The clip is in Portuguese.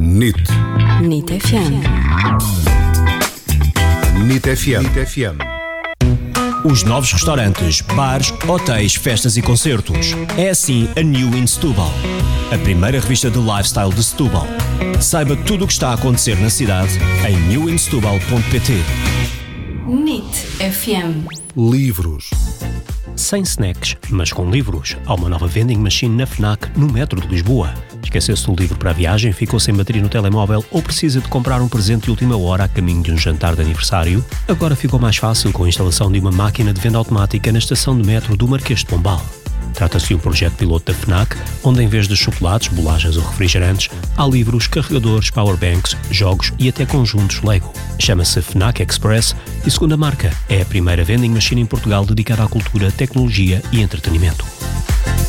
NIT. NIT FM. NIT FM. Os novos restaurantes, bares, hotéis, festas e concertos. É assim a New in Setúbal, a primeira revista de lifestyle de Setúbal. Saiba tudo o que está a acontecer na cidade em newinsetubal.pt. NIT FM. Livros. Sem snacks, mas com livros. Há uma nova vending machine na FNAC, no metro de Lisboa. Esqueceu-se do livro para a viagem, ficou sem bateria no telemóvel ou precisa de comprar um presente de última hora a caminho de um jantar de aniversário? Agora ficou mais fácil com a instalação de uma máquina de venda automática na estação de metro do Marquês de Pombal. Trata-se de um projeto piloto da FNAC, onde em vez de chocolates, bolachas ou refrigerantes, há livros, carregadores, powerbanks, jogos e até conjuntos Lego. Chama-se FNAC Express e, segundo a marca, é a primeira vending machine em Portugal dedicada à cultura, tecnologia e entretenimento.